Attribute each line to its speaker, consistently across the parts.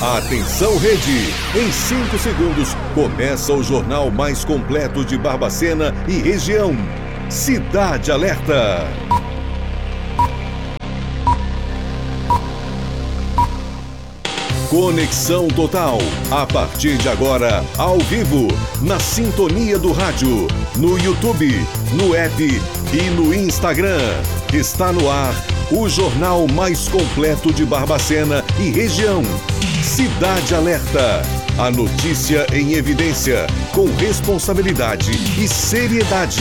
Speaker 1: Atenção, rede! Em 5 segundos, começa o jornal mais completo de Barbacena e região. Cidade Alerta! Conexão Total. A partir de agora, ao vivo, na sintonia do rádio, no YouTube, no app e no Instagram. Está no ar o jornal mais completo de Barbacena e região. Cidade Alerta. A notícia em evidência, com responsabilidade e seriedade.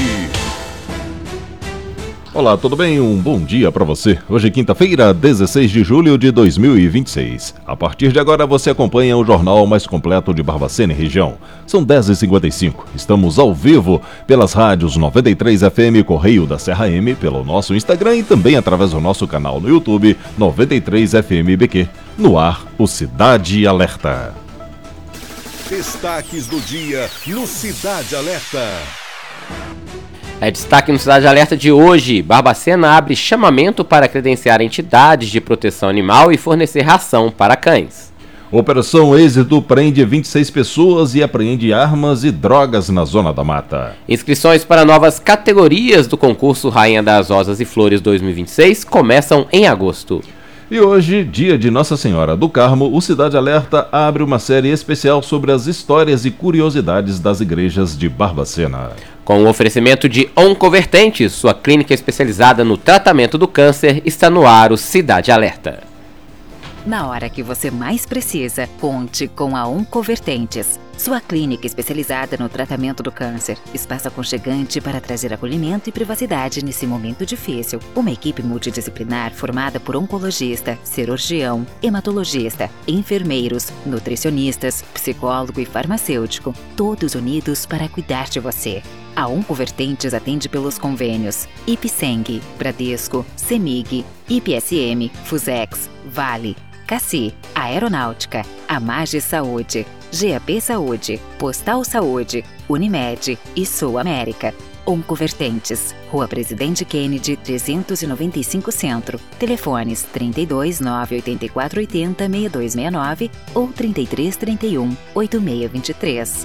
Speaker 2: Olá, tudo bem? Um bom dia para você. Hoje é quinta-feira, 16 de julho de 2026. A partir de agora você acompanha o jornal mais completo de Barbacena e região. São 10h55. Estamos ao vivo pelas rádios 93 FM Correio da Serra M, pelo nosso Instagram e também através do nosso canal no YouTube 93 FM BQ. No ar, o Cidade Alerta.
Speaker 1: Destaques do dia no Cidade Alerta.
Speaker 3: Destaque no Cidade Alerta de hoje. Barbacena abre chamamento para credenciar entidades de proteção animal e fornecer ração para cães.
Speaker 2: Operação Êxito prende 26 pessoas e apreende armas e drogas na Zona da Mata.
Speaker 3: Inscrições para novas categorias do concurso Rainha das Rosas e Flores 2026 começam em agosto.
Speaker 2: E hoje, dia de Nossa Senhora do Carmo, o Cidade Alerta abre uma série especial sobre as histórias e curiosidades das igrejas de Barbacena.
Speaker 3: Com o oferecimento de Oncovertentes, sua clínica especializada no tratamento do câncer, está no ar o Cidade Alerta.
Speaker 4: Na hora que você mais precisa, conte com a Oncovertentes, sua clínica especializada no tratamento do câncer. Espaço aconchegante para trazer acolhimento e privacidade nesse momento difícil. Uma equipe multidisciplinar formada por oncologista, cirurgião, hematologista, enfermeiros, nutricionistas, psicólogo e farmacêutico, todos unidos para cuidar de você. A Oncovertentes atende pelos convênios Ipseng, Bradesco, Semig, IPSM, Fusex, Vale, Cassi, Aeronáutica, Amage Saúde, GAP Saúde, Postal Saúde, Unimed e Sul América. Oncovertentes, Rua Presidente Kennedy, 395 Centro. Telefones 32 984 80 6269 ou 33 31 8623.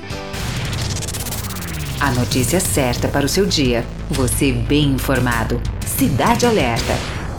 Speaker 4: A notícia certa para o seu dia. Você bem informado. Cidade Alerta.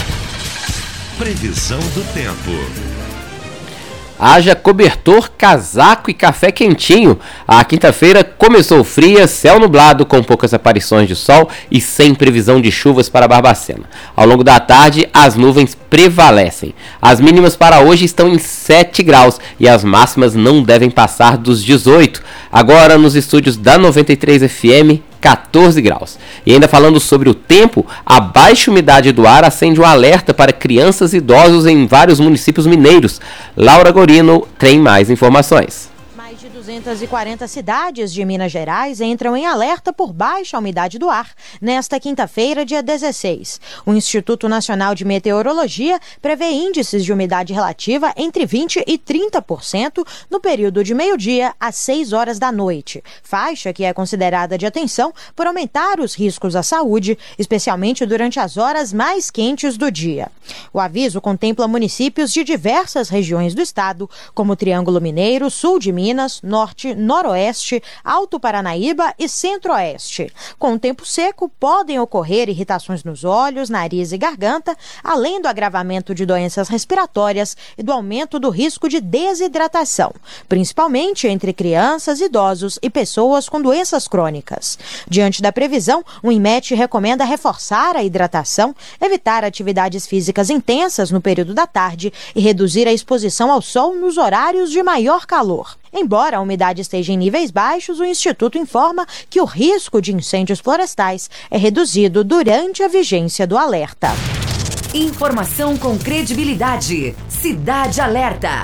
Speaker 1: Previsão do tempo.
Speaker 3: Haja cobertor, casaco e café quentinho. A quinta-feira começou fria, céu nublado com poucas aparições de sol e sem previsão de chuvas para Barbacena. Ao longo da tarde, as nuvens prevalecem. As mínimas para hoje estão em 7 graus e as máximas não devem passar dos 18. Agora, nos estúdios da 93 FM, 14 graus. E ainda falando sobre o tempo, a baixa umidade do ar acende um alerta para crianças e idosos em vários municípios mineiros. Laura Gorino tem mais informações.
Speaker 5: Mais de 240 cidades de Minas Gerais entram em alerta por baixa umidade do ar nesta quinta-feira, dia 16. O Instituto Nacional de Meteorologia prevê índices de umidade relativa entre 20% e 30% no período de meio-dia às 6 horas da noite, faixa que é considerada de atenção por aumentar os riscos à saúde, especialmente durante as horas mais quentes do dia. O aviso contempla municípios de diversas regiões do estado, como o Triângulo Mineiro, sul de Minas, Norte, Noroeste, Alto Paranaíba e Centro-Oeste. Com o tempo seco, podem ocorrer irritações nos olhos, nariz e garganta, além do agravamento de doenças respiratórias e do aumento do risco de desidratação, principalmente entre crianças, idosos e pessoas com doenças crônicas. Diante da previsão, o INMET recomenda reforçar a hidratação, evitar atividades físicas intensas no período da tarde e reduzir a exposição ao sol nos horários de maior calor. Embora a umidade esteja em níveis baixos, o Instituto informa que o risco de incêndios florestais é reduzido durante a vigência do alerta.
Speaker 4: Informação com credibilidade. Cidade Alerta.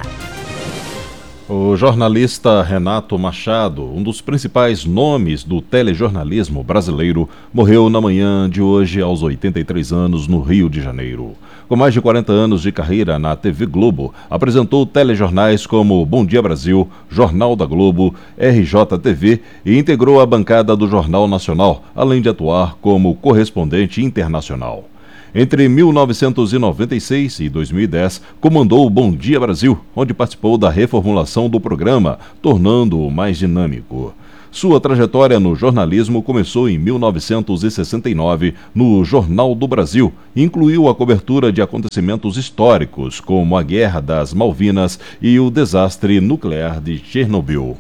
Speaker 2: O jornalista Renato Machado, um dos principais nomes do telejornalismo brasileiro, morreu na manhã de hoje aos 83 anos no Rio de Janeiro. Com mais de 40 anos de carreira na TV Globo, apresentou telejornais como Bom Dia Brasil, Jornal da Globo, RJTV e integrou a bancada do Jornal Nacional, além de atuar como correspondente internacional. Entre 1996 e 2010, comandou o Bom Dia Brasil, onde participou da reformulação do programa, tornando-o mais dinâmico. Sua trajetória no jornalismo começou em 1969, no Jornal do Brasil, e incluiu a cobertura de acontecimentos históricos, como a Guerra das Malvinas e o desastre nuclear de Chernobyl.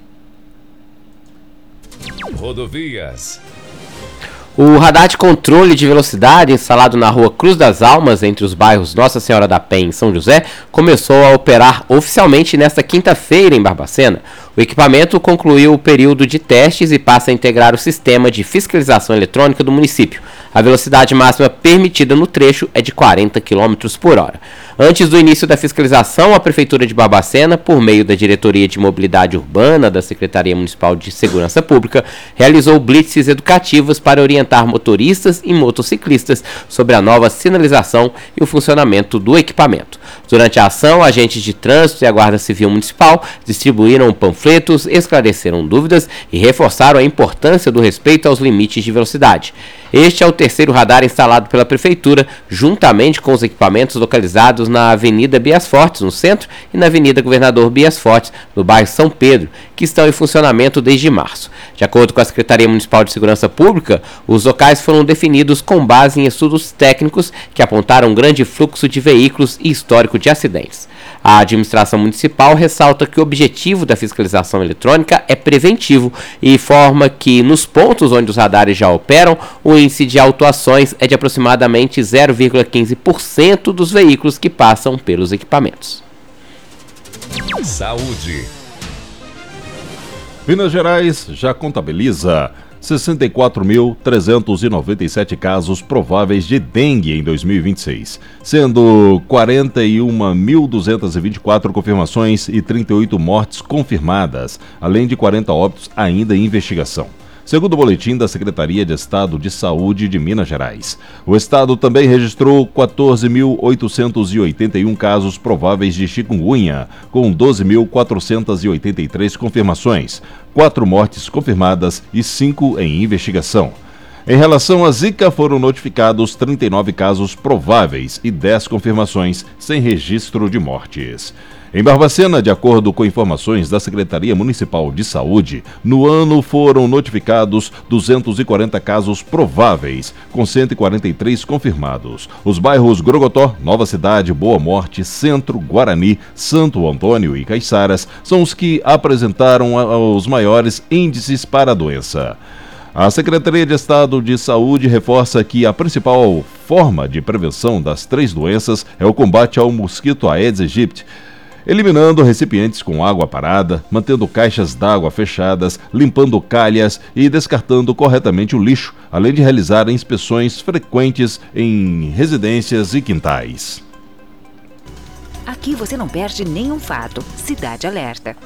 Speaker 1: Rodovias.
Speaker 3: O radar de controle de velocidade instalado na rua Cruz das Almas, entre os bairros Nossa Senhora da Penha e São José, começou a operar oficialmente nesta quinta-feira em Barbacena. O equipamento concluiu o período de testes e passa a integrar o sistema de fiscalização eletrônica do município. A velocidade máxima permitida no trecho é de 40 km por hora. Antes do início da fiscalização, a Prefeitura de Barbacena, por meio da Diretoria de Mobilidade Urbana da Secretaria Municipal de Segurança Pública, realizou blitzes educativos para orientar motoristas e motociclistas sobre a nova sinalização e o funcionamento do equipamento. Durante a ação, agentes de trânsito e a Guarda Civil Municipal distribuíram panfletos, esclareceram dúvidas e reforçaram a importância do respeito aos limites de velocidade. Este é o terceiro radar instalado pela Prefeitura, juntamente com os equipamentos localizados na Avenida Bias Fortes, no centro, e na Avenida Governador Bias Fortes, no bairro São Pedro, que estão em funcionamento desde março. De acordo com a Secretaria Municipal de Segurança Pública, os locais foram definidos com base em estudos técnicos que apontaram um grande fluxo de veículos e histórico de acidentes. A administração municipal ressalta que o objetivo da fiscalização eletrônica é preventivo e informa que nos pontos onde os radares já operam, o índice de autuações é de aproximadamente 0,15% dos veículos que passam pelos equipamentos.
Speaker 1: Saúde.
Speaker 2: Minas Gerais já contabiliza 64.397 casos prováveis de dengue em 2026, sendo 41.224 confirmações e 38 mortes confirmadas, além de 40 óbitos ainda em investigação. Segundo o boletim da Secretaria de Estado de Saúde de Minas Gerais, o estado também registrou 14.881 casos prováveis de chikungunya, com 12.483 confirmações, 4 mortes confirmadas e 5 em investigação. Em relação à Zika, foram notificados 39 casos prováveis e 10 confirmações, sem registro de mortes. Em Barbacena, de acordo com informações da Secretaria Municipal de Saúde, no ano foram notificados 240 casos prováveis, com 143 confirmados. Os bairros Grogotó, Nova Cidade, Boa Morte, Centro, Guarani, Santo Antônio e Caiçaras são os que apresentaram os maiores índices para a doença. A Secretaria de Estado de Saúde reforça que a principal forma de prevenção das 3 doenças é o combate ao mosquito Aedes aegypti, eliminando recipientes com água parada, mantendo caixas d'água fechadas, limpando calhas e descartando corretamente o lixo, além de realizar inspeções frequentes em residências e quintais.
Speaker 4: Aqui você não perde nenhum fato. Cidade Alerta.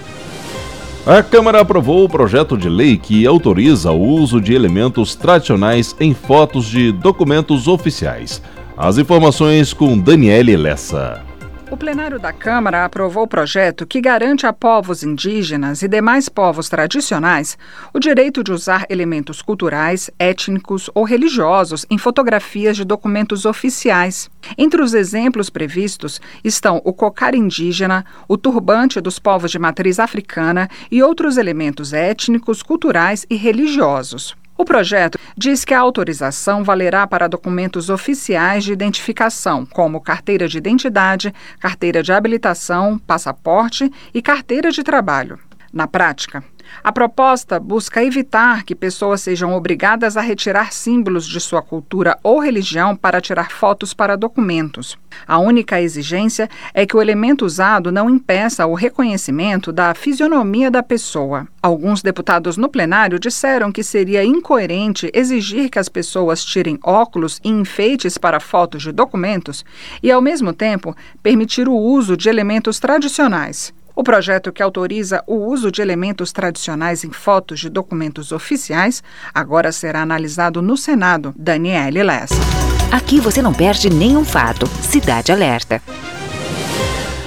Speaker 2: A Câmara aprovou o projeto de lei que autoriza o uso de elementos tradicionais em fotos de documentos oficiais. As informações com Daniele Lessa.
Speaker 6: O plenário da Câmara aprovou o projeto que garante a povos indígenas e demais povos tradicionais o direito de usar elementos culturais, étnicos ou religiosos em fotografias de documentos oficiais. Entre os exemplos previstos estão o cocar indígena, o turbante dos povos de matriz africana e outros elementos étnicos, culturais e religiosos. O projeto diz que a autorização valerá para documentos oficiais de identificação, como carteira de identidade, carteira de habilitação, passaporte e carteira de trabalho. Na prática, a proposta busca evitar que pessoas sejam obrigadas a retirar símbolos de sua cultura ou religião para tirar fotos para documentos. A única exigência é que o elemento usado não impeça o reconhecimento da fisionomia da pessoa. Alguns deputados no plenário disseram que seria incoerente exigir que as pessoas tirem óculos e enfeites para fotos de documentos e, ao mesmo tempo, permitir o uso de elementos tradicionais. O projeto que autoriza o uso de elementos tradicionais em fotos de documentos oficiais agora será analisado no Senado. Daniele Lessa.
Speaker 4: Aqui você não perde nenhum fato. Cidade Alerta.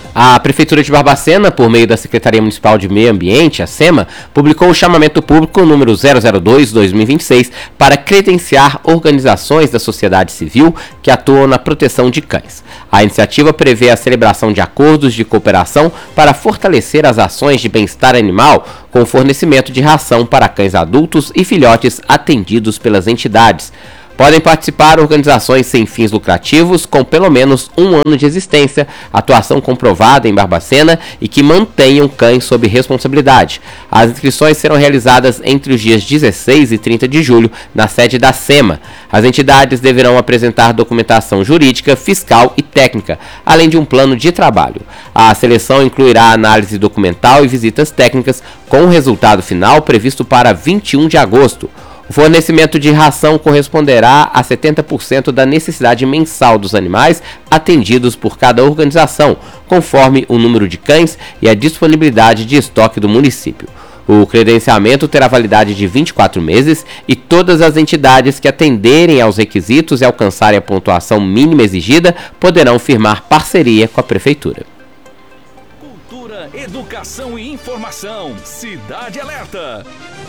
Speaker 3: A Prefeitura de Barbacena, por meio da Secretaria Municipal de Meio Ambiente, a SEMA, publicou o chamamento público número 002/2026 para credenciar organizações da sociedade civil que atuam na proteção de cães. A iniciativa prevê a celebração de acordos de cooperação para fortalecer as ações de bem-estar animal com o fornecimento de ração para cães adultos e filhotes atendidos pelas entidades. Podem participar organizações sem fins lucrativos com pelo menos 1 ano de existência, atuação comprovada em Barbacena e que mantenham cães sob responsabilidade. As inscrições serão realizadas entre os dias 16 e 30 de julho na sede da SEMA. As entidades deverão apresentar documentação jurídica, fiscal e técnica, além de um plano de trabalho. A seleção incluirá análise documental e visitas técnicas, com o resultado final previsto para 21 de agosto. O fornecimento de ração corresponderá a 70% da necessidade mensal dos animais atendidos por cada organização, conforme o número de cães e a disponibilidade de estoque do município. O credenciamento terá validade de 24 meses e todas as entidades que atenderem aos requisitos e alcançarem a pontuação mínima exigida poderão firmar parceria com a Prefeitura.
Speaker 7: Cultura, educação e informação. Cidade Alerta.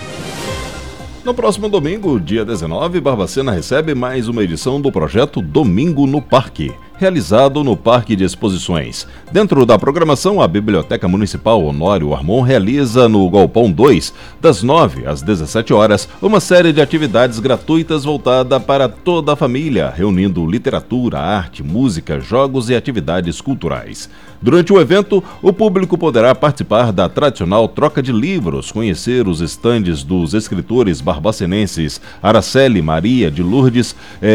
Speaker 2: No próximo domingo, dia 19, Barbacena recebe mais uma edição do projeto Domingo no Parque, realizado no Parque de Exposições. Dentro da programação, a Biblioteca Municipal Honório Armon realiza no Galpão 2, das 9 às 17 horas, uma série de atividades gratuitas voltada para toda a família, reunindo literatura, arte, música, jogos e atividades culturais. Durante o evento, o público poderá participar da tradicional troca de livros, conhecer os estandes dos escritores barbacenenses Araceli Maria de Lourdes,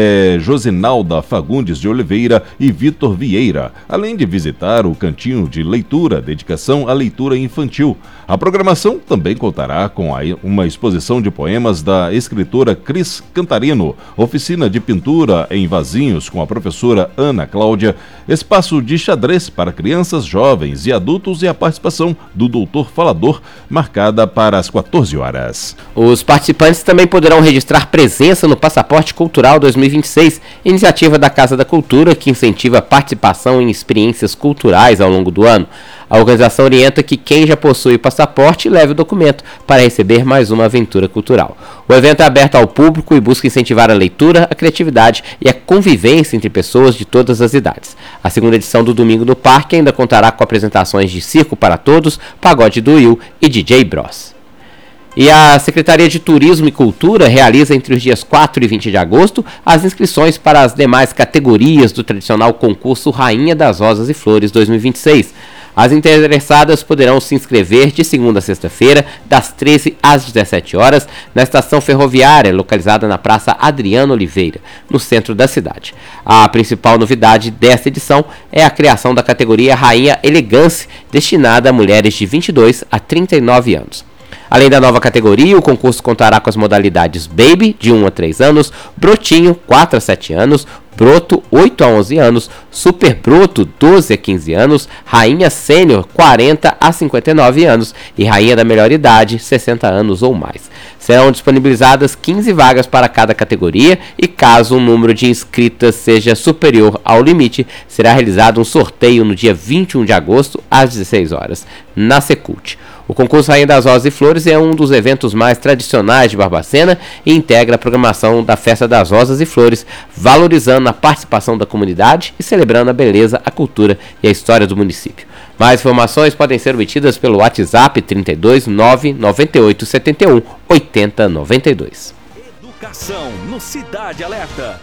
Speaker 2: Josinalda Fagundes de Oliveira e Vitor Vieira, além de visitar o cantinho de leitura, dedicação à leitura infantil. A programação também contará com uma exposição de poemas da escritora Cris Cantarino, oficina de pintura em vasinhos com a professora Ana Cláudia, espaço de xadrez para crianças, jovens e adultos e a participação do doutor falador, marcada para as 14 horas.
Speaker 3: Os participantes também poderão registrar presença no Passaporte Cultural 2026, iniciativa da Casa da Cultura que incentiva a participação em experiências culturais ao longo do ano. A organização orienta que quem já possui o passaporte leve o documento para receber mais uma aventura cultural. O evento é aberto ao público e busca incentivar a leitura, a criatividade e a convivência entre pessoas de todas as idades. A segunda edição do Domingo no Parque ainda contará com apresentações de Circo para Todos, Pagode do Will e DJ Bros. E a Secretaria de Turismo e Cultura realiza entre os dias 4 e 20 de agosto as inscrições para as demais categorias do tradicional concurso Rainha das Rosas e Flores 2026. As interessadas poderão se inscrever de segunda a sexta-feira, das 13 às 17 horas, na estação ferroviária localizada na Praça Adriano Oliveira, no centro da cidade. A principal novidade desta edição é a criação da categoria Rainha Elegância, destinada a mulheres de 22 a 39 anos. Além da nova categoria, o concurso contará com as modalidades Baby, de 1 a 3 anos, Brotinho, 4 a 7 anos, Broto, 8 a 11 anos, Super Broto, 12 a 15 anos, Rainha Sênior, 40 a 59 anos e Rainha da Melhor Idade, 60 anos ou mais. Serão disponibilizadas 15 vagas para cada categoria e caso o número de inscritas seja superior ao limite, será realizado um sorteio no dia 21 de agosto, às 16 horas, na Secult. O concurso Rainha das Rosas e Flores é um dos eventos mais tradicionais de Barbacena e integra a programação da Festa das Rosas e Flores, valorizando a participação da comunidade e celebrando a beleza, a cultura e a história do município. Mais informações podem ser obtidas pelo WhatsApp 32 998 71 80 92.
Speaker 7: Educação no Cidade Alerta.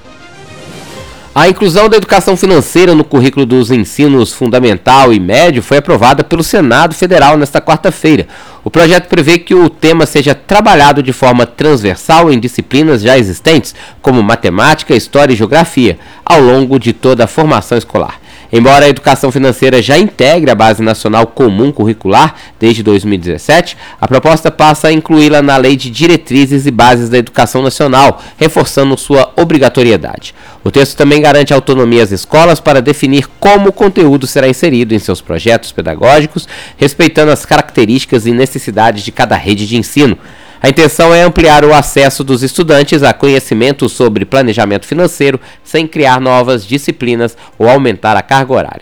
Speaker 3: A inclusão da educação financeira no currículo dos ensinos fundamental e médio foi aprovada pelo Senado Federal nesta quarta-feira. O projeto prevê que o tema seja trabalhado de forma transversal em disciplinas já existentes, como matemática, história e geografia, ao longo de toda a formação escolar. Embora a educação financeira já integre a Base Nacional Comum Curricular desde 2017, a proposta passa a incluí-la na Lei de Diretrizes e Bases da Educação Nacional, reforçando sua obrigatoriedade. O texto também garante autonomia às escolas para definir como o conteúdo será inserido em seus projetos pedagógicos, respeitando as características e necessidades de cada rede de ensino. A intenção é ampliar o acesso dos estudantes a conhecimento sobre planejamento financeiro, sem criar novas disciplinas ou aumentar a carga horária.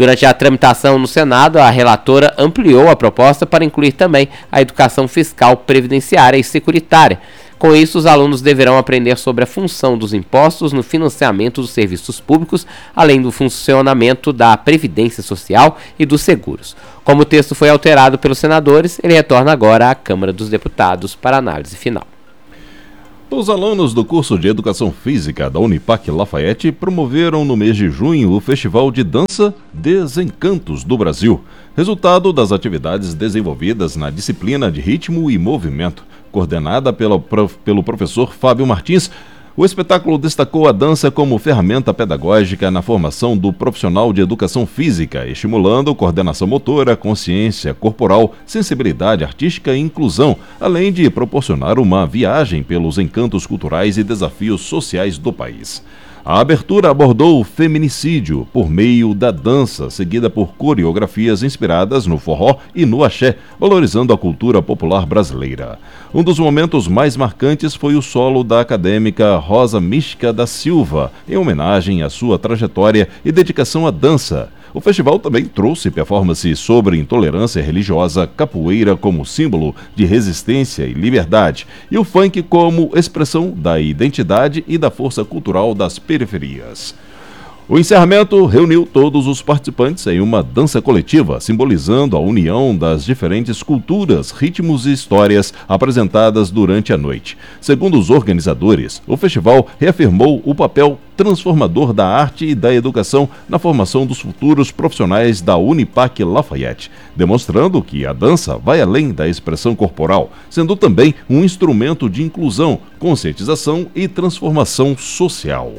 Speaker 3: Durante a tramitação no Senado, a relatora ampliou a proposta para incluir também a educação fiscal, previdenciária e securitária. Com isso, os alunos deverão aprender sobre a função dos impostos no financiamento dos serviços públicos, além do funcionamento da Previdência Social e dos seguros. Como o texto foi alterado pelos senadores, ele retorna agora à Câmara dos Deputados para análise final.
Speaker 2: Os alunos do curso de Educação Física da Unipac Lafayette promoveram no mês de junho o Festival de Dança Desencantos do Brasil, resultado das atividades desenvolvidas na disciplina de Ritmo e Movimento, coordenada pelo professor Fábio Martins. O espetáculo destacou a dança como ferramenta pedagógica na formação do profissional de educação física, estimulando coordenação motora, consciência corporal, sensibilidade artística e inclusão, além de proporcionar uma viagem pelos encantos culturais e desafios sociais do país. A abertura abordou o feminicídio por meio da dança, seguida por coreografias inspiradas no forró e no axé, valorizando a cultura popular brasileira. Um dos momentos mais marcantes foi o solo da acadêmica Rosa Mística da Silva, em homenagem à sua trajetória e dedicação à dança. O festival também trouxe performance sobre intolerância religiosa, capoeira como símbolo de resistência e liberdade, e o funk como expressão da identidade e da força cultural das periferias. O encerramento reuniu todos os participantes em uma dança coletiva, simbolizando a união das diferentes culturas, ritmos e histórias apresentadas durante a noite. Segundo os organizadores, o festival reafirmou o papel transformador da arte e da educação na formação dos futuros profissionais da Unipac Lafayette, demonstrando que a dança vai além da expressão corporal, sendo também um instrumento de inclusão, conscientização e transformação social.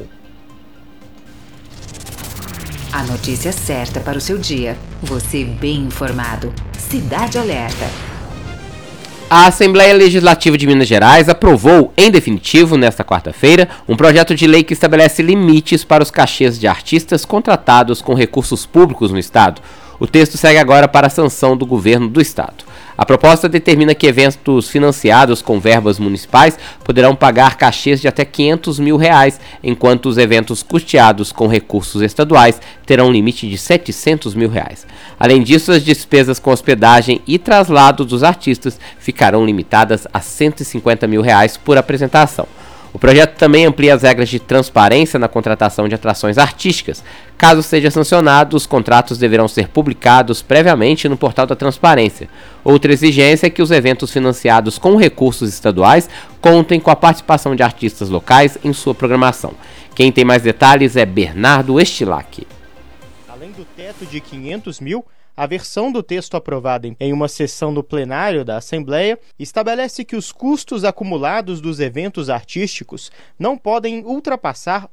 Speaker 4: A notícia certa para o seu dia. Você bem informado. Cidade Alerta.
Speaker 3: A Assembleia Legislativa de Minas Gerais aprovou, em definitivo, nesta quarta-feira, um projeto de lei que estabelece limites para os cachês de artistas contratados com recursos públicos no Estado. O texto segue agora para a sanção do governo do Estado. A proposta determina que eventos financiados com verbas municipais poderão pagar cachês de até R$500 mil, enquanto os eventos custeados com recursos estaduais terão um limite de R$700 mil. Além disso, as despesas com hospedagem e traslado dos artistas ficarão limitadas a R$150 mil por apresentação. O projeto também amplia as regras de transparência na contratação de atrações artísticas. Caso seja sancionado, os contratos deverão ser publicados previamente no portal da transparência. Outra exigência é que os eventos financiados com recursos estaduais contem com a participação de artistas locais em sua programação. Quem tem mais detalhes é Bernardo Estilac.
Speaker 8: Além do teto de R$500 mil, a versão do texto aprovada em uma sessão do plenário da Assembleia estabelece que os custos acumulados dos eventos artísticos não podem ultrapassar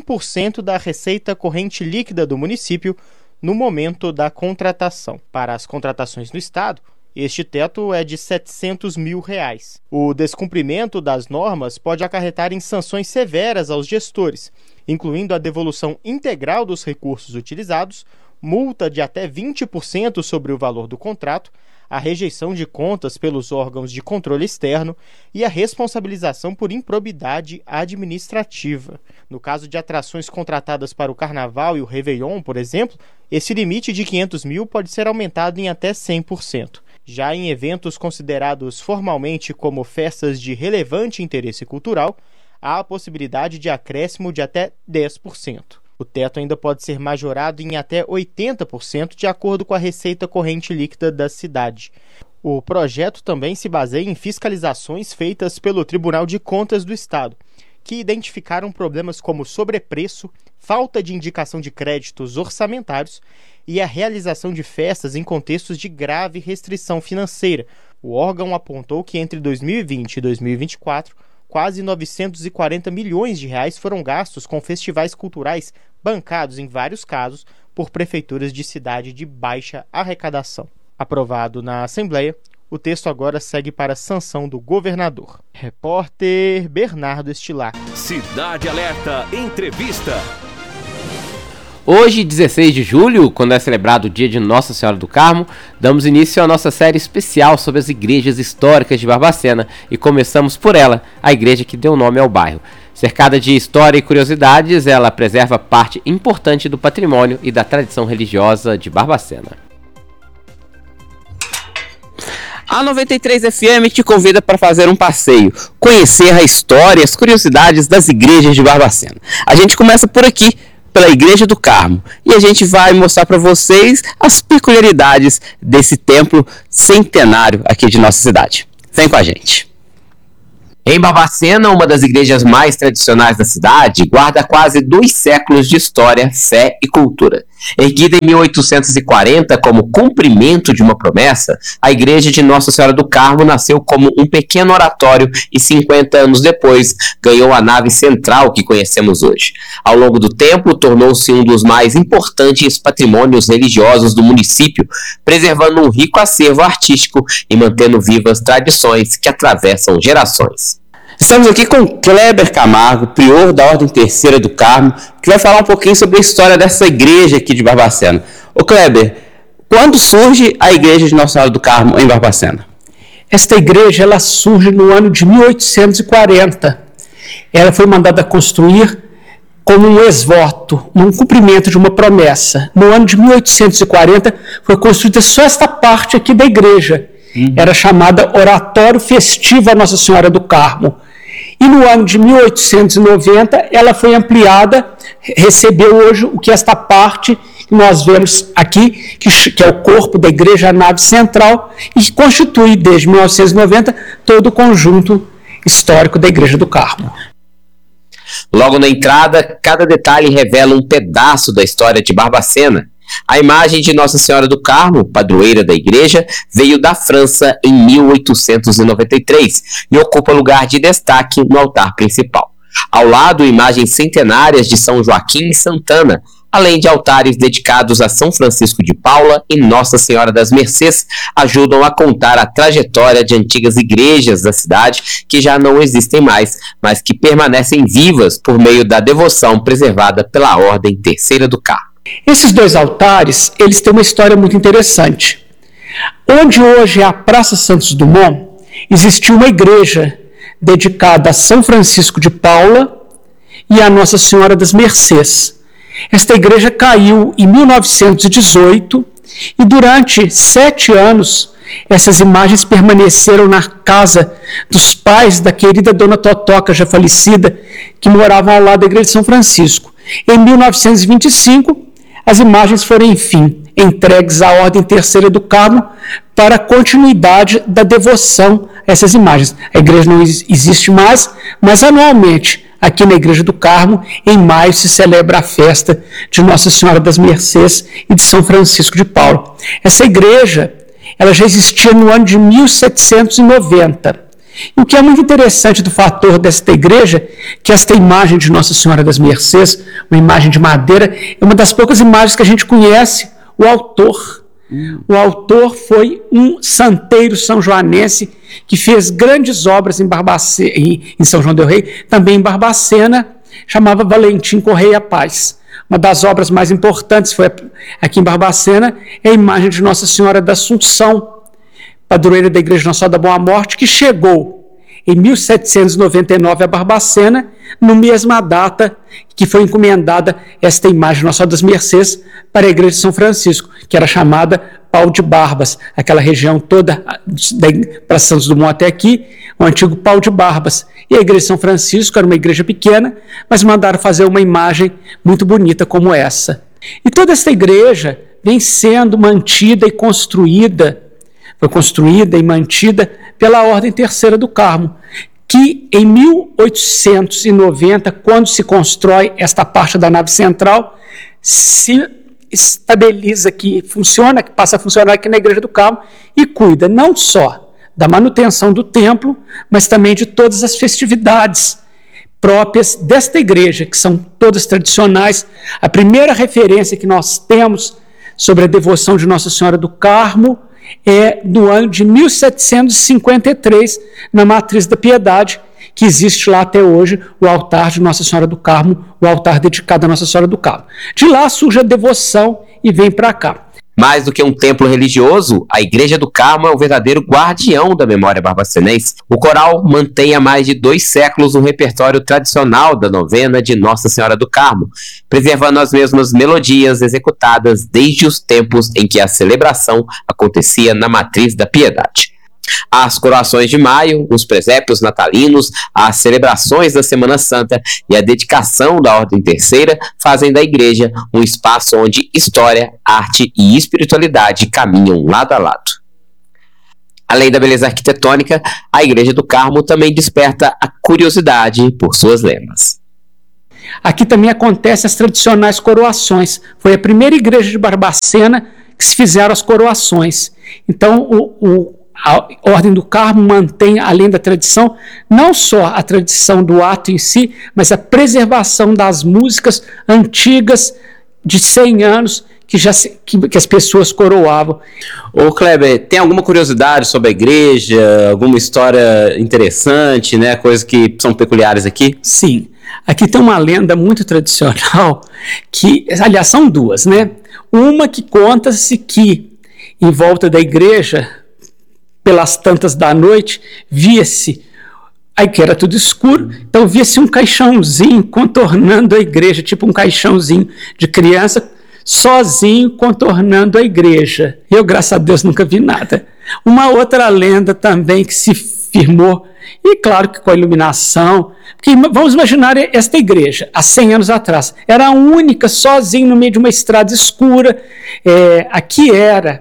Speaker 8: 1% da receita corrente líquida do município no momento da contratação. Para as contratações no Estado, este teto é de R$700 mil. O descumprimento das normas pode acarretar em sanções severas aos gestores, incluindo a devolução integral dos recursos utilizados, multa de até 20% sobre o valor do contrato, a rejeição de contas pelos órgãos de controle externo e a responsabilização por improbidade administrativa. No caso de atrações contratadas para o Carnaval e o Réveillon, por exemplo, esse limite de R$500 mil pode ser aumentado em até 100%. Já em eventos considerados formalmente como festas de relevante interesse cultural, há a possibilidade de acréscimo de até 10%. O teto ainda pode ser majorado em até 80% de acordo com a receita corrente líquida da cidade. O projeto também se baseia em fiscalizações feitas pelo Tribunal de Contas do Estado, que identificaram problemas como sobrepreço, falta de indicação de créditos orçamentários e a realização de festas em contextos de grave restrição financeira. O órgão apontou que entre 2020 e 2024, quase R$940 milhões foram gastos com festivais culturais bancados, em vários casos, por prefeituras de cidade de baixa arrecadação. Aprovado na Assembleia, o texto agora segue para a sanção do governador. Repórter Bernardo Estilac.
Speaker 7: Cidade Alerta Entrevista.
Speaker 3: Hoje, 16 de julho, quando é celebrado o dia de Nossa Senhora do Carmo, damos início à nossa série especial sobre as igrejas históricas de Barbacena e começamos por ela, a igreja que deu nome ao bairro. Cercada de história e curiosidades, ela preserva parte importante do patrimônio e da tradição religiosa de Barbacena. A 93 FM te convida para fazer um passeio, conhecer a história e as curiosidades das igrejas de Barbacena. A gente começa por aqui, pela Igreja do Carmo, e a gente vai mostrar para vocês as peculiaridades desse templo centenário aqui de nossa cidade. Vem com a gente! Em Barbacena, uma das igrejas mais tradicionais da cidade, guarda quase 2 séculos de história, fé e cultura. Erguida em 1840 como cumprimento de uma promessa, a igreja de Nossa Senhora do Carmo nasceu como um pequeno oratório e 50 anos depois ganhou a nave central que conhecemos hoje. Ao longo do tempo, tornou-se um dos mais importantes patrimônios religiosos do município, preservando um rico acervo artístico e mantendo vivas tradições que atravessam gerações. Estamos aqui com Kleber Camargo, prior da Ordem Terceira do Carmo, que vai falar um pouquinho sobre a história dessa igreja aqui de Barbacena. Ô Kleber, quando surge a igreja de Nossa Senhora do Carmo em Barbacena?
Speaker 9: Esta igreja ela surge no ano de 1840. Ela foi mandada construir como um ex-voto, um cumprimento de uma promessa. No ano de 1840 foi construída só esta parte aqui da igreja. Era chamada Oratório Festivo a Nossa Senhora do Carmo. E no ano de 1890 ela foi ampliada, recebeu hoje o que esta parte que nós vemos aqui, que é o corpo da igreja, a nave central, e constitui desde 1990 todo o conjunto histórico da Igreja do Carmo.
Speaker 3: Logo na entrada, cada detalhe revela um pedaço da história de Barbacena. A imagem de Nossa Senhora do Carmo, padroeira da igreja, veio da França em 1893 e ocupa lugar de destaque no altar principal. Ao lado, imagens centenárias de São Joaquim e Santana, além de altares dedicados a São Francisco de Paula e Nossa Senhora das Mercês, ajudam a contar a trajetória de antigas igrejas da cidade que já não existem mais, mas que permanecem vivas por meio da devoção preservada pela Ordem Terceira do Carmo.
Speaker 9: Esses 2 altares, eles têm uma história muito interessante. Onde hoje é a Praça Santos Dumont, existiu uma igreja dedicada a São Francisco de Paula e a Nossa Senhora das Mercês. Esta igreja caiu em 1918 e durante 7 anos essas imagens permaneceram na casa dos pais da querida Dona Totoca, já falecida, que moravam ao lado da igreja de São Francisco. Em 1925, as imagens foram, enfim, entregues à Ordem Terceira do Carmo para a continuidade da devoção a essas imagens. A igreja não existe mais, mas anualmente, aqui na Igreja do Carmo, em maio, se celebra a festa de Nossa Senhora das Mercês e de São Francisco de Paula. Essa igreja ela já existia no ano de 1790. E o que é muito interessante do fator desta igreja, que esta imagem de Nossa Senhora das Mercês, uma imagem de madeira, é uma das poucas imagens que a gente conhece o autor. O autor foi um santeiro são-joanense que fez grandes obras em Barbacena, em São João del Rei, também em Barbacena, chamava Valentim Correia Paz. Uma das obras mais importantes foi aqui em Barbacena, é a imagem de Nossa Senhora da Assunção, padroeira da Igreja Nossa Senhora da Boa Morte, que chegou em 1799 a Barbacena, no mesma data que foi encomendada esta imagem de Nossa Senhora das Mercês para a Igreja de São Francisco, que era chamada Pau de Barbas, aquela região toda para Santos Dumont até aqui, o antigo Pau de Barbas. E a Igreja de São Francisco era uma igreja pequena, mas mandaram fazer uma imagem muito bonita como essa. E toda esta igreja vem sendo mantida e construída, foi construída e mantida pela Ordem Terceira do Carmo, que em 1890, quando se constrói esta parte da nave central, se estabiliza aqui, funciona, que passa a funcionar aqui na Igreja do Carmo e cuida não só da manutenção do templo, mas também de todas as festividades próprias desta igreja, que são todas tradicionais. A primeira referência que nós temos sobre a devoção de Nossa Senhora do Carmo é do ano de 1753, na Matriz da Piedade, que existe lá até hoje o altar de Nossa Senhora do Carmo, o altar dedicado a Nossa Senhora do Carmo. De lá surge a devoção e vem para cá.
Speaker 3: Mais do que um templo religioso, a Igreja do Carmo é o verdadeiro guardião da memória barbacenense. O coral mantém há mais de 2 séculos um repertório tradicional da novena de Nossa Senhora do Carmo, preservando as mesmas melodias executadas desde os tempos em que a celebração acontecia na matriz da piedade. As coroações de maio, os presépios natalinos, as celebrações da Semana Santa e a dedicação da Ordem Terceira fazem da igreja um espaço onde história, arte e espiritualidade caminham lado a lado. Além da beleza arquitetônica, a Igreja do Carmo também desperta a curiosidade por suas lendas.
Speaker 9: Aqui também acontecem as tradicionais coroações. Foi a primeira igreja de Barbacena que se fizeram as coroações. Então, a Ordem do Carmo mantém, além da tradição, não só a tradição do ato em si, mas a preservação das músicas antigas de 100 anos que as pessoas coroavam.
Speaker 3: Ô Kleber, tem alguma curiosidade sobre a igreja, alguma história interessante, né, coisas que são peculiares aqui?
Speaker 9: Sim, aqui tem uma lenda muito tradicional, que, aliás, são duas, né? Uma que conta-se que, em volta da igreja, pelas tantas da noite, via-se, aí que era tudo escuro, então via-se um caixãozinho contornando a igreja, tipo um caixãozinho de criança, sozinho contornando a igreja. Eu, graças a Deus, nunca vi nada. Uma outra lenda também que se firmou, e claro que com a iluminação, que vamos imaginar esta igreja, há 100 anos atrás, era a única, sozinho no meio de uma estrada escura, aqui era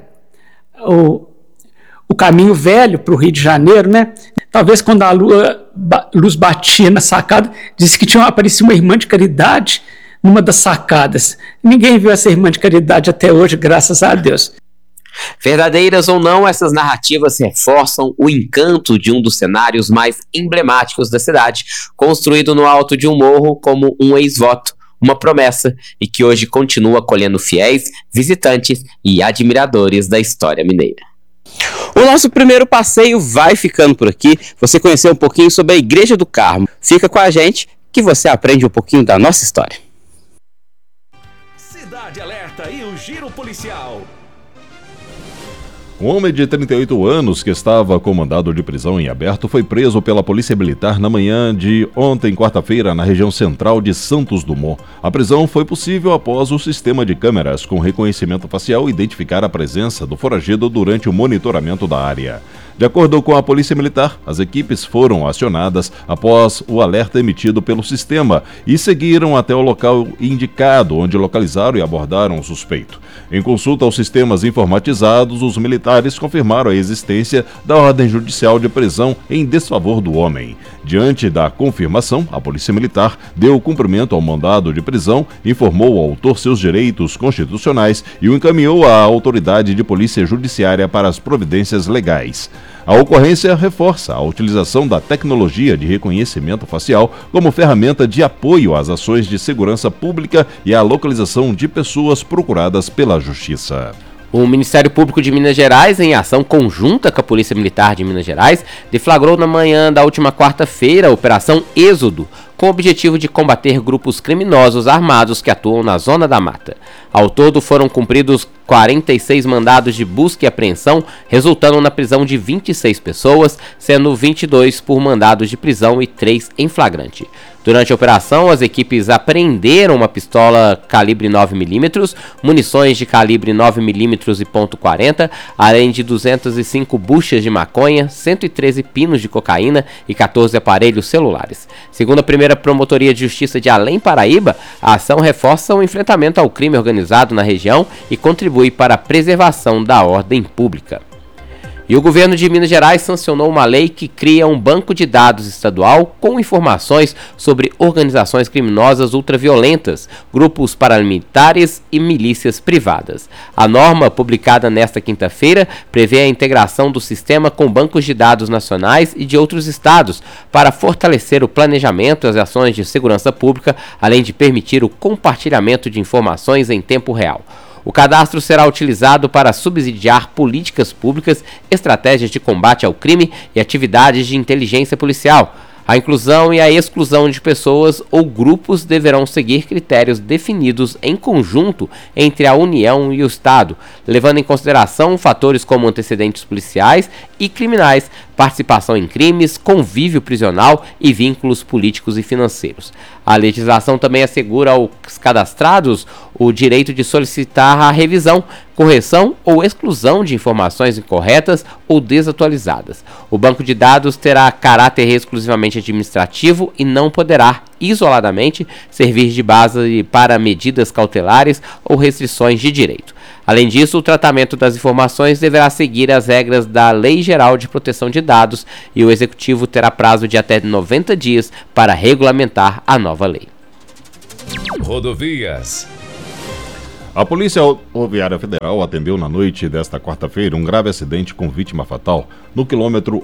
Speaker 9: o caminho velho para o Rio de Janeiro, né? Talvez quando a luz batia na sacada, disse que tinha aparecido uma irmã de caridade numa das sacadas. Ninguém viu essa irmã de caridade até hoje, graças a Deus.
Speaker 3: Verdadeiras ou não, essas narrativas reforçam o encanto de um dos cenários mais emblemáticos da cidade, construído no alto de um morro como um ex-voto, uma promessa, e que hoje continua acolhendo fiéis, visitantes e admiradores da história mineira. O nosso primeiro passeio vai ficando por aqui. Você conheceu um pouquinho sobre a Igreja do Carmo. Fica com a gente que você aprende um pouquinho da nossa história.
Speaker 7: Cidade Alerta e o Giro Policial.
Speaker 2: Um homem de 38 anos que estava com mandado de prisão em aberto foi preso pela Polícia Militar na manhã de ontem, quarta-feira, na região central de Santos Dumont. A prisão foi possível após o sistema de câmeras com reconhecimento facial identificar a presença do foragido durante o monitoramento da área. De acordo com a Polícia Militar, as equipes foram acionadas após o alerta emitido pelo sistema e seguiram até o local indicado, onde localizaram e abordaram o suspeito. Em consulta aos sistemas informatizados, os militares confirmaram a existência da ordem judicial de prisão em desfavor do homem. Diante da confirmação, a Polícia Militar deu cumprimento ao mandado de prisão, informou ao autor seus direitos constitucionais e o encaminhou à autoridade de polícia judiciária para as providências legais. A ocorrência reforça a utilização da tecnologia de reconhecimento facial como ferramenta de apoio às ações de segurança pública e à localização de pessoas procuradas pela Justiça.
Speaker 3: O Ministério Público de Minas Gerais, em ação conjunta com a Polícia Militar de Minas Gerais, deflagrou na manhã da última quarta-feira a Operação Êxodo, com o objetivo de combater grupos criminosos armados que atuam na Zona da Mata. Ao todo foram cumpridos 46 mandados de busca e apreensão, resultando na prisão de 26 pessoas, sendo 22 por mandados de prisão e 3 em flagrante. Durante a operação, as equipes apreenderam uma pistola calibre 9mm, munições de calibre 9mm e .40, além de 205 buchas de maconha, 113 pinos de cocaína e 14 aparelhos celulares. Segundo a primeira Promotoria de Justiça de Além Paraíba, a ação reforça o enfrentamento ao crime organizado na região e contribui para a preservação da ordem pública. E o governo de Minas Gerais sancionou uma lei que cria um banco de dados estadual com informações sobre organizações criminosas ultraviolentas, grupos paramilitares e milícias privadas. A norma, publicada nesta quinta-feira, prevê a integração do sistema com bancos de dados nacionais e de outros estados para fortalecer o planejamento e as ações de segurança pública, além de permitir o compartilhamento de informações em tempo real. O cadastro será utilizado para subsidiar políticas públicas, estratégias de combate ao crime e atividades de inteligência policial. A inclusão e a exclusão de pessoas ou grupos deverão seguir critérios definidos em conjunto entre a União e o Estado, levando em consideração fatores como antecedentes policiais e criminais, participação em crimes, convívio prisional e vínculos políticos e financeiros. A legislação também assegura aos cadastrados o direito de solicitar a revisão, correção ou exclusão de informações incorretas ou desatualizadas. O banco de dados terá caráter exclusivamente administrativo e não poderá, isoladamente, servir de base para medidas cautelares ou restrições de direito. Além disso, o tratamento das informações deverá seguir as regras da Lei Geral de Proteção de Dados e o Executivo terá prazo de até 90 dias para regulamentar a nova lei.
Speaker 7: Rodovias.
Speaker 2: A Polícia Rodoviária Federal atendeu na noite desta quarta-feira um grave acidente com vítima fatal no quilômetro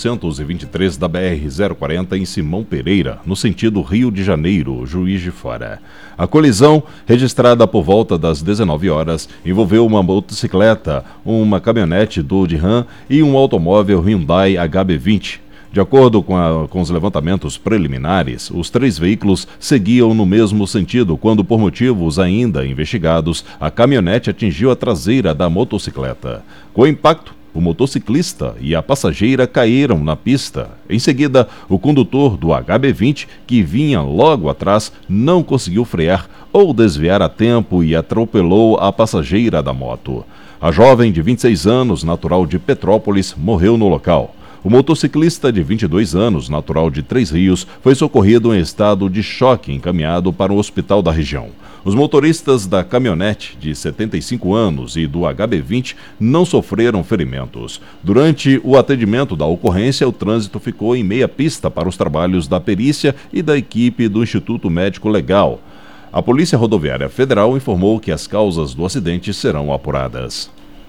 Speaker 2: 823 da BR-040 em Simão Pereira, no sentido Rio de Janeiro, Juiz de Fora. A colisão, registrada por volta das 19 horas, envolveu uma motocicleta, uma caminhonete Dodge Ram e um automóvel Hyundai HB20. De acordo com os levantamentos preliminares, os 3 veículos seguiam no mesmo sentido quando, por motivos ainda investigados, a caminhonete atingiu a traseira da motocicleta. Com o impacto, o motociclista e a passageira caíram na pista. Em seguida, o condutor do HB20, que vinha logo atrás, não conseguiu frear ou desviar a tempo e atropelou a passageira da moto. A jovem de 26 anos, natural de Petrópolis, morreu no local. O motociclista de 22 anos, natural de Três Rios, foi socorrido em estado de choque e encaminhado para o hospital da região. Os motoristas da caminhonete, de 75 anos, e do HB20 não sofreram ferimentos. Durante o atendimento da ocorrência, o trânsito ficou em meia pista para os trabalhos da perícia e da equipe do Instituto Médico Legal. A Polícia Rodoviária Federal informou que as causas do acidente serão apuradas.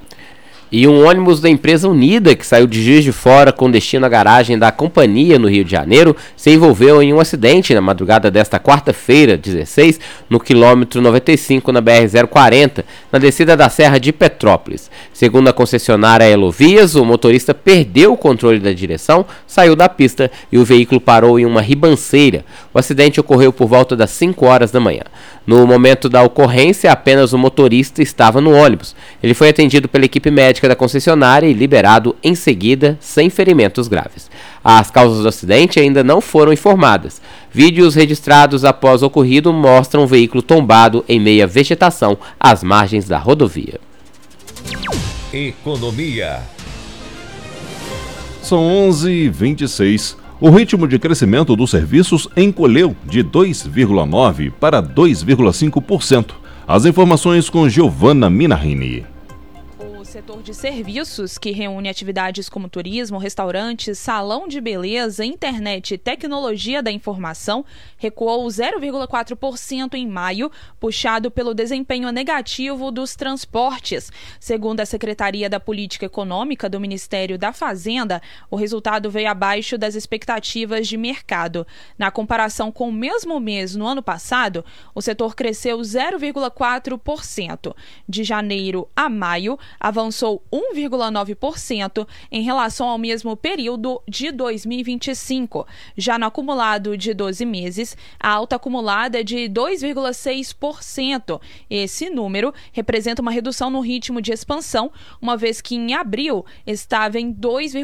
Speaker 3: E um ônibus da empresa Unida, que saiu de Juiz de Fora com destino à garagem da companhia no Rio de Janeiro, se envolveu em um acidente na madrugada desta quarta-feira, 16, no quilômetro 95 na BR-040, na descida da Serra de Petrópolis. Segundo a concessionária Elovias, o motorista perdeu o controle da direção, saiu da pista e o veículo parou em uma ribanceira. O acidente ocorreu por volta das 5 horas da manhã. No momento da ocorrência, apenas o motorista estava no ônibus. Ele foi atendido pela equipe médica da concessionária e liberado em seguida, sem ferimentos graves. As causas do acidente ainda não foram informadas. Vídeos registrados após o ocorrido mostram o veículo tombado em meia vegetação às margens da rodovia.
Speaker 7: Economia.
Speaker 2: São 11h26. O ritmo de crescimento dos serviços encolheu de 2,9% para 2,5%. As informações com Giovana Minarini.
Speaker 10: O setor de serviços, que reúne atividades como turismo, restaurantes, salão de beleza, internet e tecnologia da informação, recuou 0,4% em maio, puxado pelo desempenho negativo dos transportes. Segundo a Secretaria da Política Econômica do Ministério da Fazenda, o resultado veio abaixo das expectativas de mercado. Na comparação com o mesmo mês no ano passado, o setor cresceu 0,4%. De janeiro a maio, avançou 1,9% em relação ao mesmo período de 2025. Já no acumulado de 12 meses, a alta acumulada é de 2,6%. Esse número representa uma redução no ritmo de expansão, uma vez que em abril estava em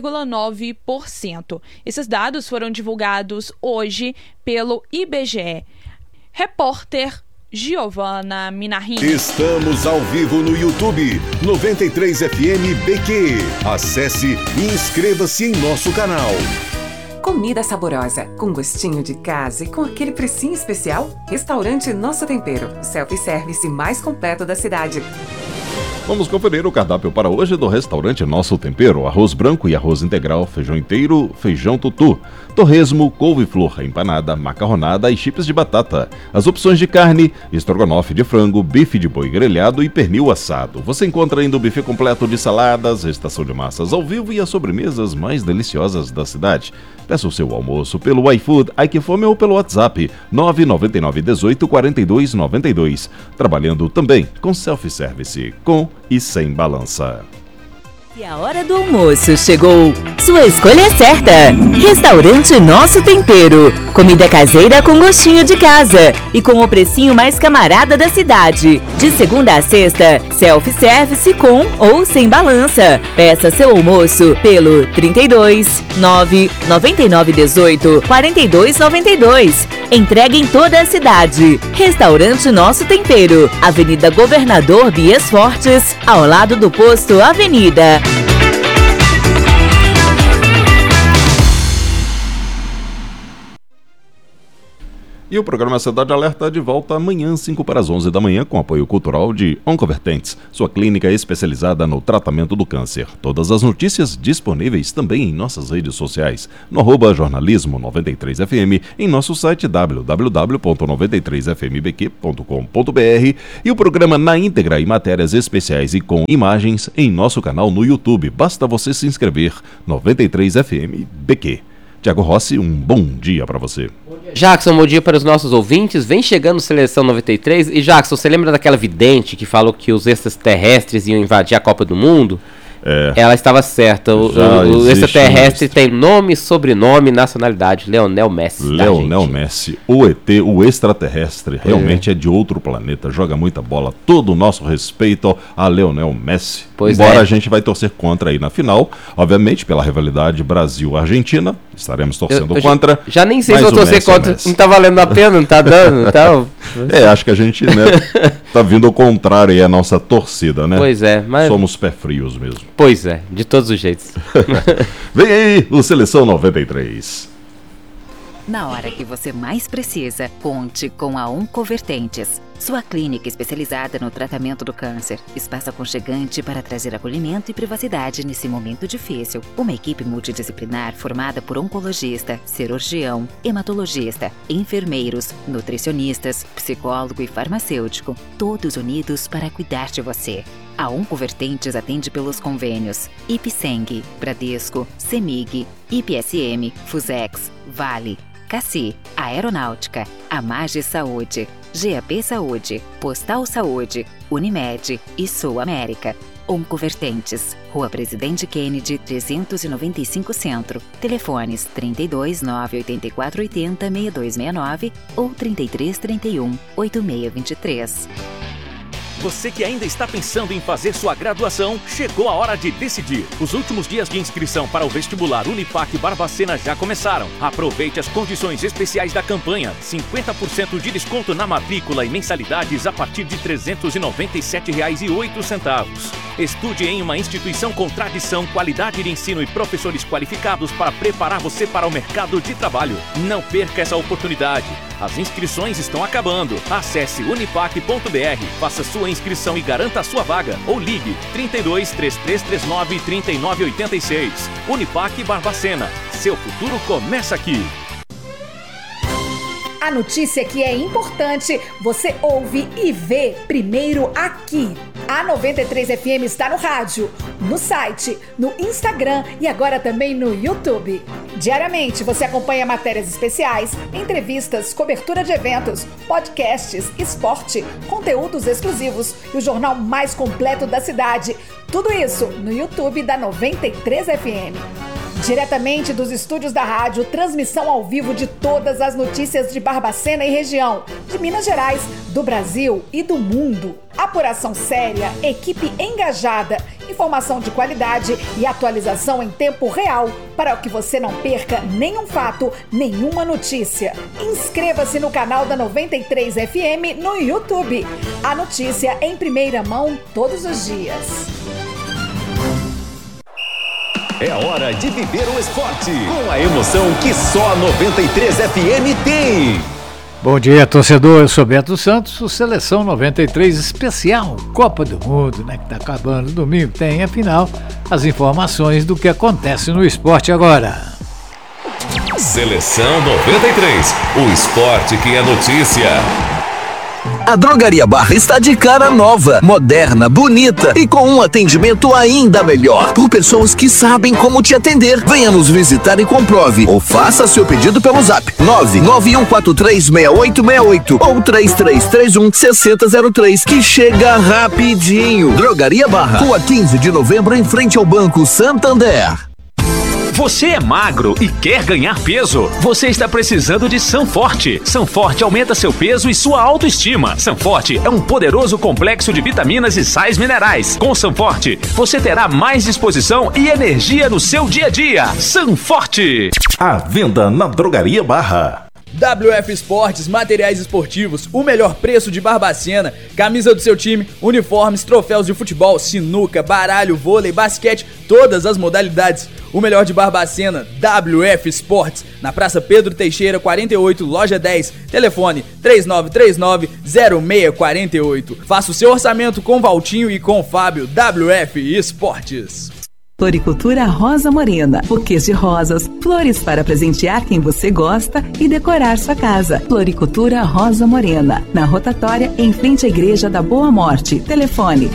Speaker 10: 2,9%. Esses dados foram divulgados hoje pelo IBGE. Repórter Giovana Minarini.
Speaker 1: Estamos ao vivo no YouTube 93FM BQ. Acesse e inscreva-se em nosso canal.
Speaker 11: Comida saborosa, com gostinho de casa e com aquele precinho especial? Restaurante Nosso Tempero, o self-service mais completo da cidade.
Speaker 2: Vamos conferir o cardápio para hoje do restaurante Nosso Tempero: arroz branco e arroz integral, feijão inteiro, feijão tutu, torresmo, couve-flor, empanada, macarronada e chips de batata. As opções de carne: estrogonofe de frango, bife de boi grelhado e pernil assado. Você encontra ainda o buffet completo de saladas, estação de massas ao vivo e as sobremesas mais deliciosas da cidade. Peça o seu almoço pelo iFood, iQfome ou pelo WhatsApp 999 18 42 92. Trabalhando também com self-service, com e sem balança.
Speaker 4: E a hora do almoço chegou.
Speaker 12: Sua escolha é certa. Restaurante Nosso Tempero. Comida caseira com gostinho de casa e com o precinho mais camarada da cidade. De segunda a sexta, self-service com ou sem balança. Peça seu almoço pelo 32 9 99 18 42 92. Entrega em toda a cidade. Restaurante Nosso Tempero. Avenida Governador Bias Fortes, ao lado do posto Avenida.
Speaker 2: E o programa Cidade Alerta de volta amanhã, 5 para as 11 da manhã, com apoio cultural de Oncovertentes, sua clínica especializada no tratamento do câncer. Todas as notícias disponíveis também em nossas redes sociais, no @jornalismo93fm, em nosso site www.93fmbq.com.br e o programa na íntegra em matérias especiais e com imagens em nosso canal no YouTube. Basta você se inscrever, 93FM BQ. Tiago Rossi, um bom dia para você.
Speaker 3: Jackson, bom dia para os nossos ouvintes. Vem chegando Seleção 93. E Jackson, você lembra daquela vidente que falou que os extraterrestres iam invadir a Copa do Mundo? Ela estava certa. O extraterrestre tem nome, sobrenome, nacionalidade. Leonel Messi.
Speaker 2: Leonel Messi, o ET, o extraterrestre, realmente é de outro planeta, joga muita bola. Todo o nosso respeito a Leonel Messi. Embora a gente vai torcer contra aí na final, obviamente pela rivalidade Brasil-Argentina, estaremos torcendo contra.
Speaker 3: Já nem sei se vou torcer contra, não tá valendo a pena, não tá dando, tá?
Speaker 2: Acho que a gente, tá vindo ao contrário aí a nossa torcida, né?
Speaker 3: Pois é, mas...
Speaker 2: Somos pé frios mesmo.
Speaker 3: Pois é, de todos os jeitos.
Speaker 2: Vem aí o Seleção 93.
Speaker 4: Na hora que você mais precisa, conte com a Oncovertentes. Sua clínica especializada no tratamento do câncer. Espaço aconchegante para trazer acolhimento e privacidade nesse momento difícil. Uma equipe multidisciplinar formada por oncologista, cirurgião, hematologista, enfermeiros, nutricionistas, psicólogo e farmacêutico. Todos unidos para cuidar de você. A Oncovertentes atende pelos convênios Ipseng, Bradesco, Semig, IPSM, Fusex, Vale, Cassi, Aeronáutica, Amage Saúde, GAP Saúde, Postal Saúde, Unimed e Sul América. Oncovertentes, Rua Presidente Kennedy, 395 Centro. Telefones 32 984 80 6269 ou 33 31 8623.
Speaker 7: Você que ainda está pensando em fazer sua graduação, chegou a hora de decidir. Os últimos dias de inscrição para o vestibular Unipac Barbacena já começaram. Aproveite as condições especiais da campanha. 50% de desconto na matrícula e mensalidades a partir de R$ 397,08. Estude em uma instituição com tradição, qualidade de ensino e professores qualificados para preparar você para o mercado de trabalho. Não perca essa oportunidade. As inscrições estão acabando. Acesse unipac.br, faça sua inscrição e garanta a sua vaga. Ou ligue 32 3339 3986. Unipac Barbacena. Seu futuro começa aqui.
Speaker 13: A notícia que é importante, você ouve e vê primeiro aqui. A 93FM está no rádio, no site, no Instagram e agora também no YouTube. Diariamente você acompanha matérias especiais, entrevistas, cobertura de eventos, podcasts, esporte, conteúdos exclusivos e o jornal mais completo da cidade. Tudo isso no YouTube da 93FM. Diretamente dos estúdios da rádio, transmissão ao vivo de todas as notícias de Barbacena e região, de Minas Gerais, do Brasil e do mundo. Apuração séria, equipe engajada, informação de qualidade e atualização em tempo real para que você não perca nenhum fato, nenhuma notícia. Inscreva-se no canal da 93FM no YouTube. A notícia em primeira mão todos os dias.
Speaker 14: É hora de viver o esporte com a emoção que só a 93FM tem.
Speaker 15: Bom dia, torcedor. Eu sou Beto Santos, o Seleção 93 especial Copa do Mundo, né? Que tá acabando domingo. Tem, afinal, as informações do que acontece no esporte agora.
Speaker 14: Seleção 93, o esporte que é notícia.
Speaker 16: A Drogaria Barra está de cara nova, moderna, bonita e com um atendimento ainda melhor. Por pessoas que sabem como te atender. Venha nos visitar e comprove. Ou faça seu pedido pelo zap 991436868 ou 3331-6003 que chega rapidinho. Drogaria Barra, Rua 15 de Novembro, em frente ao Banco Santander.
Speaker 7: Você é magro e quer ganhar peso? Você está precisando de Sanforte. Sanforte aumenta seu peso e sua autoestima. Sanforte é um poderoso complexo de vitaminas e sais minerais. Com Sanforte, você terá mais disposição e energia no seu dia a dia. Sanforte.
Speaker 2: À venda na Drogaria Barra.
Speaker 17: WF Esportes, materiais esportivos, o melhor preço de Barbacena, camisa do seu time, uniformes, troféus de futebol, sinuca, baralho, vôlei, basquete, todas as modalidades. O melhor de Barbacena, WF Esportes, na Praça Pedro Teixeira, 48, loja 10, telefone 3939-0648. Faça o seu orçamento com Valtinho e com Fábio, WF Esportes.
Speaker 18: Floricultura Rosa Morena, buquês de rosas, flores para presentear quem você gosta e decorar sua casa. Floricultura Rosa Morena, na rotatória em frente à Igreja da Boa Morte. Telefone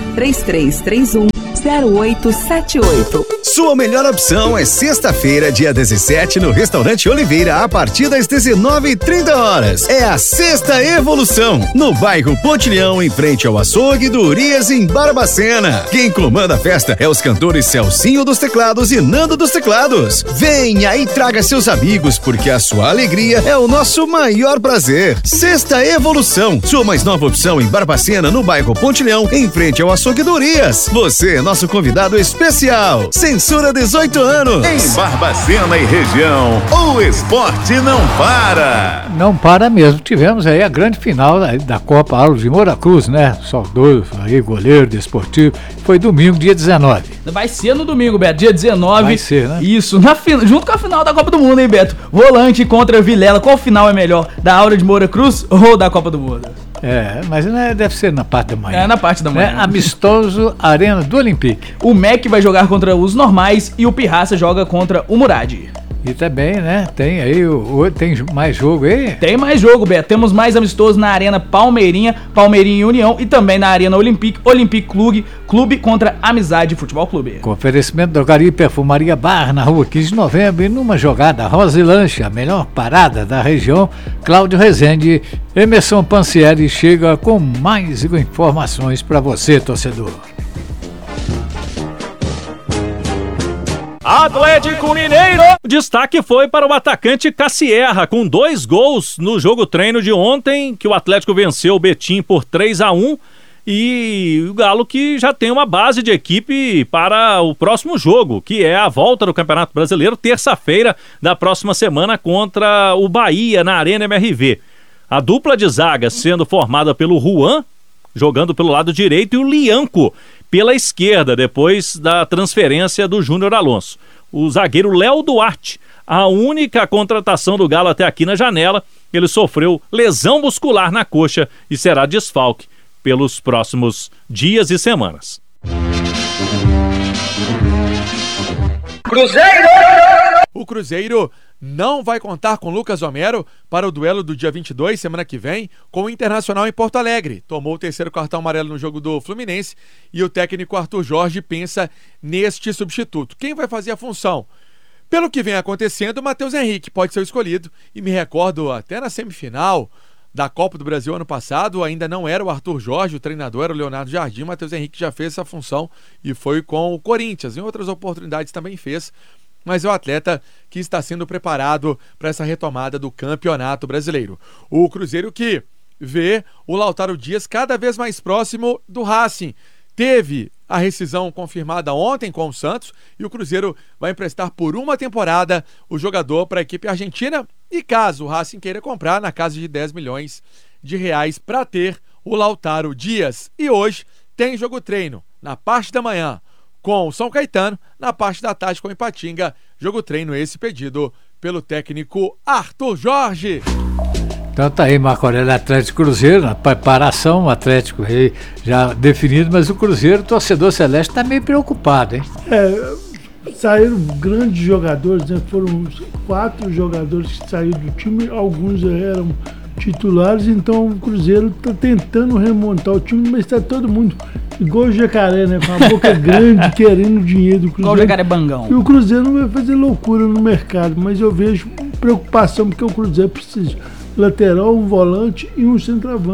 Speaker 18: 3331-0878.
Speaker 19: Sua melhor opção é sexta-feira, dia 17, no Restaurante Oliveira, a partir das 19h30. É a Sexta Evolução, no bairro Pontilhão, em frente ao açougue do Urias, em Barbacena. Quem comanda a festa é os cantores Celcinho dos Teclados e Nando dos Teclados. Venha e traga seus amigos, porque a sua alegria é o nosso maior prazer. Sexta Evolução, sua mais nova opção em Barbacena, no bairro Pontilhão, em frente ao açougue do Urias. Você é nosso convidado especial. Censura 18 anos.
Speaker 14: Em Barbacena e região, o esporte não para.
Speaker 15: Não para mesmo. Tivemos aí a grande final da Copa Alves de Moura Cruz, né? Saudoso aí, goleiro desportivo. Foi domingo, dia 19.
Speaker 17: Vai ser no domingo, Beto, dia 19.
Speaker 15: Vai ser, né?
Speaker 17: Isso, junto com a final da Copa do Mundo, hein, Beto? Volante contra Vilela. Qual final é melhor? Da Aura de Moura Cruz ou da Copa do Mundo?
Speaker 15: Mas deve ser na parte da manhã.
Speaker 17: Na parte da manhã.
Speaker 15: Amistoso, Arena do Olympique.
Speaker 17: O MEC vai jogar contra os normais e o Pirraça joga contra o Murad.
Speaker 15: E também, né? Tem aí, tem mais jogo aí?
Speaker 17: Tem mais jogo, Beto. Temos mais amistosos na Arena Palmeirinha e União, e também na Arena Olympique Clube contra Amizade Futebol Clube.
Speaker 15: Com oferecimento Drogaria e Perfumaria Bar, na rua 15 de novembro, e numa jogada Rosa e Lanche, a melhor parada da região. Cláudio Rezende, Emerson Pancieri chega com mais informações para você, torcedor.
Speaker 20: Atlético Mineiro! O destaque foi para o atacante Cassierra, com 2 gols no jogo treino de ontem, que o Atlético venceu o Betim por 3-1, e o Galo que já tem uma base de equipe para o próximo jogo, que é a volta do Campeonato Brasileiro, terça-feira da próxima semana contra o Bahia na Arena MRV. A dupla de zaga sendo formada pelo Juan, jogando pelo lado direito, e o Lianco pela esquerda, depois da transferência do Júnior Alonso. O zagueiro Léo Duarte, a única contratação do Galo até aqui na janela, ele sofreu lesão muscular na coxa e será desfalque pelos próximos dias e semanas.
Speaker 21: Cruzeiro! O Cruzeiro não vai contar com Lucas Homero para o duelo do dia 22, semana que vem, com o Internacional em Porto Alegre. Tomou o 3º cartão amarelo no jogo do Fluminense e o técnico Arthur Jorge pensa neste substituto. Quem vai fazer a função? Pelo que vem acontecendo, o Matheus Henrique pode ser o escolhido, e me recordo até na semifinal da Copa do Brasil ano passado, ainda não era o Arthur Jorge, o treinador era o Leonardo Jardim. O Matheus Henrique já fez essa função e foi com o Corinthians. Em outras oportunidades também fez, mas é o atleta que está sendo preparado para essa retomada do Campeonato Brasileiro. O Cruzeiro que vê o Lautaro Dias cada vez mais próximo do Racing. Teve a rescisão confirmada ontem com o Santos e o Cruzeiro vai emprestar por uma temporada o jogador para a equipe argentina, e caso o Racing queira comprar, na casa de 10 milhões de reais para ter o Lautaro Dias. E hoje tem jogo treino na parte da manhã com o São Caetano, na parte da tarde com o Ipatinga. Jogo treino esse pedido pelo técnico Arthur Jorge.
Speaker 15: Então tá aí, Marco Aurélio, Atlético e Cruzeiro, na preparação, o Atlético aí já definido, mas o Cruzeiro, o torcedor celeste, tá meio preocupado, hein?
Speaker 22: Saíram grandes jogadores, né? Foram 4 jogadores que saíram do time, alguns eram titulares, então o Cruzeiro tá tentando remontar o time, mas tá todo mundo igual o Jacaré, né? Com a boca grande, querendo dinheiro do Cruzeiro.
Speaker 17: Igual o Jacaré Bangão.
Speaker 22: E o Cruzeiro não vai fazer loucura no mercado, mas eu vejo preocupação, porque o Cruzeiro precisa de lateral, um volante e um centroavante.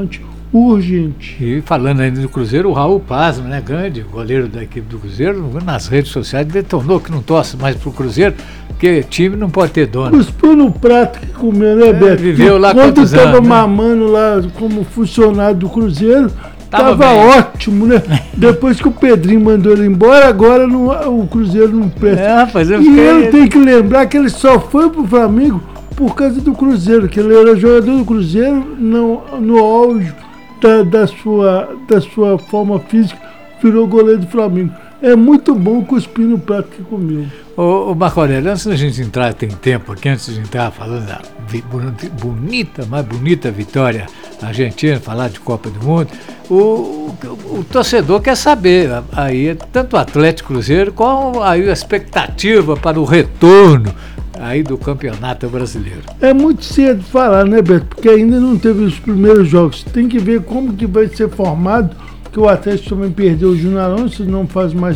Speaker 22: urgente.
Speaker 15: E falando ainda do Cruzeiro, o Raul Pazman, né, grande goleiro da equipe do Cruzeiro, nas redes sociais detonou que não torce mais pro Cruzeiro, porque time não pode ter dono.
Speaker 22: Cuspiu no prato que comeu, né, Beto?
Speaker 15: Viveu lá
Speaker 22: quando
Speaker 15: quantos
Speaker 22: estava
Speaker 15: anos, né?
Speaker 22: mamando lá como funcionário do Cruzeiro,
Speaker 15: Tava
Speaker 22: tava
Speaker 15: bem.
Speaker 22: ótimo, né? Depois que o Pedrinho mandou ele embora, agora o Cruzeiro não presta.
Speaker 15: Rapaz, eu
Speaker 22: E
Speaker 15: fiquei-
Speaker 22: ele tem que lembrar que ele só foi pro Flamengo por causa do Cruzeiro, que ele era jogador do Cruzeiro no auge da sua forma física, virou goleiro do Flamengo. É muito bom cuspir no prato que comeu.
Speaker 15: Ô Marco Aurélio, antes da gente entrar, tem tempo aqui, antes de entrar falando da mais bonita vitória argentina, falar de Copa do Mundo, o torcedor quer saber, aí, tanto o Atlético Cruzeiro, qual aí a expectativa para o retorno aí do Campeonato Brasileiro.
Speaker 22: É muito cedo falar, né, Beto? Porque ainda não teve os primeiros jogos. Tem que ver como que vai ser formado, porque o Atlético também perdeu o Júnior Alonso, não faz mais